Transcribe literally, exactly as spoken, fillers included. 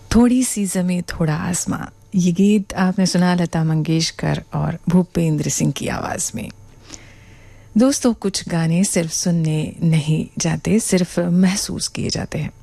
थोड़ी सी ज़मीं थोड़ा आसमां, ये गीत आपने सुना लता मंगेशकर और भूपेंद्र सिंह की आवाज़ में। दोस्तों, कुछ गाने सिर्फ सुनने नहीं जाते, सिर्फ महसूस किए जाते हैं।